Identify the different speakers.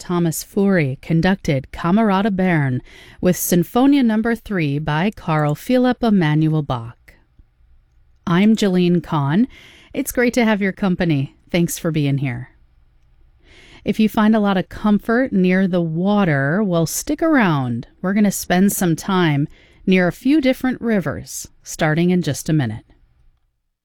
Speaker 1: Thomas Fury conducted Camerata Bern with Sinfonia No. 3 by Carl Philipp Emanuel Bach. I'm Jalene Kahn. It's great to have your company. Thanks for being here. If you find a lot of comfort near the water, well, stick around. We're going to spend some time near a few different rivers, starting in just a minute.